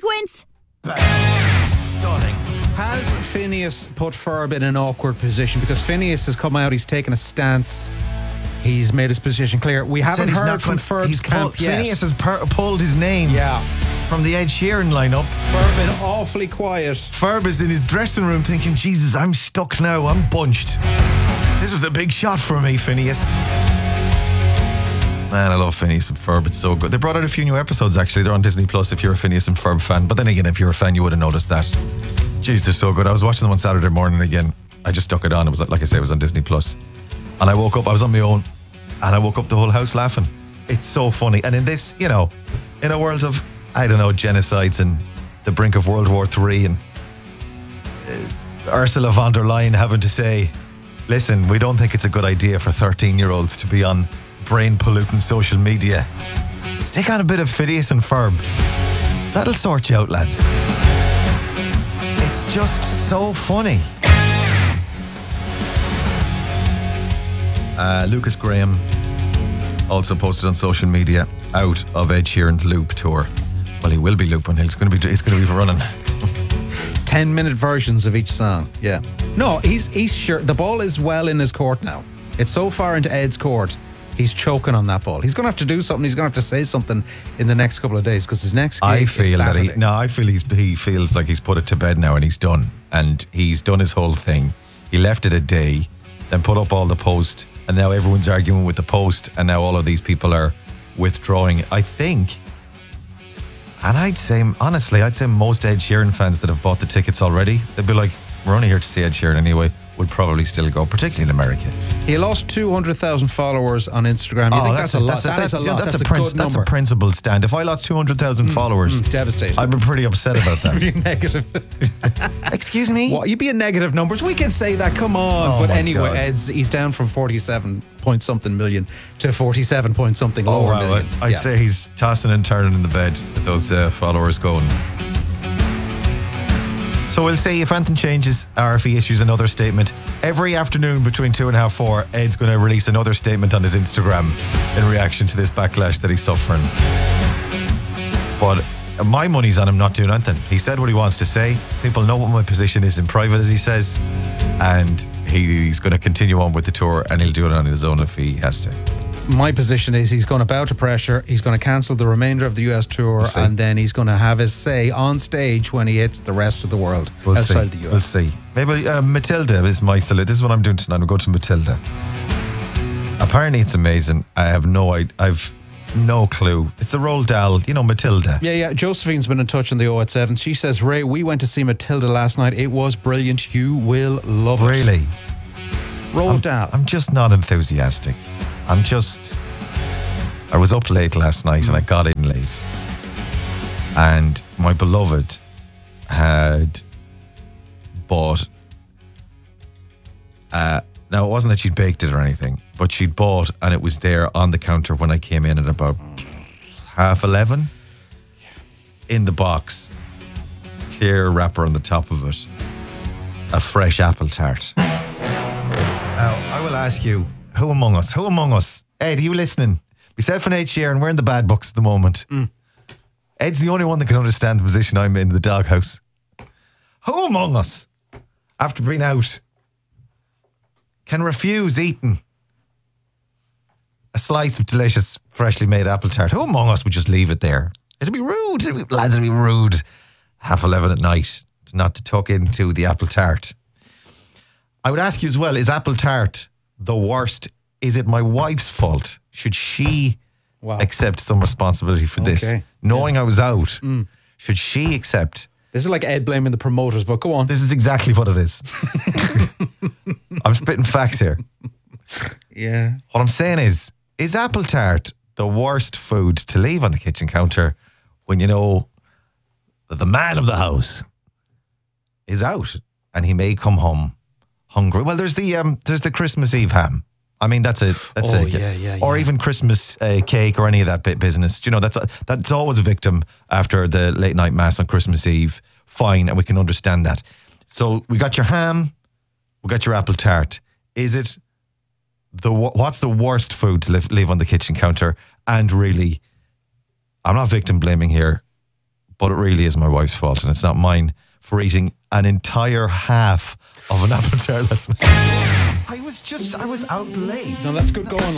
sequence. Stunning. Has Phineas put Ferb in an awkward position? Because Phineas has come out, he's taken a stance, he's made his position clear. We haven't heard from Ferb's camp yet. Phineas has pulled his name from the Ed Sheeran lineup. Ferb been awfully quiet. Ferb is in his dressing room thinking, Jesus, I'm stuck now, I'm bunched. This was a big shot for me, Phineas. Man, I love Phineas and Ferb. It's so good. They brought out a few new episodes, actually. They're on Disney Plus if you're a Phineas and Ferb fan. But then again, if you're a fan, you would have noticed that. Jeez, they're so good. I was watching them on Saturday morning again. I just stuck it on. It was, like I say, it was on Disney Plus. And I woke up, I was on my own, and I woke up the whole house laughing. It's so funny. And in this, in a world of, genocides and the brink of World War III and Ursula von der Leyen having to say, listen, we don't think it's a good idea for 13-year-olds to be on brain-polluting social media. Stick on a bit of Phineas and Ferb. That'll sort you out, lads. It's just so funny. Lucas Graham also posted on social media out of Ed Sheeran's Loop tour. Well, he will be looping. It's going to be running 10-minute versions of each song. Yeah. No, he's sure the ball is well in his court now. It's so far into Ed's court. He's choking on that ball. He's going to have to do something. He's going to have to say something in the next couple of days because his next gig is Saturday. I feel he feels like he's put it to bed now and he's done. And he's done his whole thing. He left it a day, then put up all the post, and now everyone's arguing with the post, and now all of these people are withdrawing. I think, and I'd say most Ed Sheeran fans that have bought the tickets already, they'd be like, we're only here to see Ed Sheeran anyway, would probably still go, particularly in America. He lost 200,000 followers on Instagram. You think that's a lot? That's a lot. That's a good number. That's a principled stand. If I lost 200,000 followers, devastating. I'd be pretty upset about that. You'd be negative. Excuse me? What? You'd be in negative numbers. We can say that. Come on. But anyway, he's down from 47 point something million to 47 point something lower million. I'd say he's tossing and turning in the bed with those followers going. So we'll see if anything changes or if he issues another statement. Every afternoon between 2 and 4, Ed's going to release another statement on his Instagram in reaction to this backlash that he's suffering. But my money's on him not doing anything. He said what he wants to say. People know what my position is in private, as he says. And he's going to continue on with the tour, and he'll do it on his own if he has to. My position is he's going to bow to pressure. He's going to cancel the remainder of the US tour, and then he's going to have his say on stage when he hits the rest of the world outside the US. We'll see. Maybe Matilda is my salute. This is what I'm doing tonight. I'll go to Matilda. Apparently it's amazing. I've no clue. It's a Roald Dahl, Matilda. Yeah. Josephine's been in touch on the 087. She says, Ray, we went to see Matilda last night. It was brilliant. You will love it. Really? Roald Dahl. I'm just not enthusiastic. I was up late last night and I got in late. And my beloved had bought, now it wasn't that she'd baked it or anything, but she'd bought and it was there on the counter when I came in at about 11:30 in the box. Clear wrapper on the top of it. A fresh apple tart. Now, I will ask you, Who among us? Ed, are you listening? Myself and Ed Sheeran, we're in the bad books at the moment. Ed's the only one that can understand the position I'm in the doghouse. Who among us, after being out, can refuse eating a slice of delicious, freshly made apple tart? Who among us would just leave it there? It'd be rude. Lads, it'd be rude. 11:30 at night, not to tuck into the apple tart. I would ask you as well, is apple tart the worst? Is it my wife's fault? Should she accept some responsibility for this? Knowing I was out, should she accept? This is like Ed blaming the promoters, but go on. This is exactly what it is. I'm spitting facts here. Yeah. What I'm saying is apple tart the worst food to leave on the kitchen counter when you know that the man of the house is out and he may come home hungry? Well, there's the Christmas Eve ham. I mean, that's or even Christmas cake or any of that business. That's always a victim after the late night mass on Christmas Eve. Fine, and we can understand that. So we got your ham, we got your apple tart. Is it what's the worst food to leave on the kitchen counter? And really, I'm not victim blaming here, But it really is my wife's fault, and it's not mine for eating an entire half of an apple tart last night. I was out late. No, that's good going.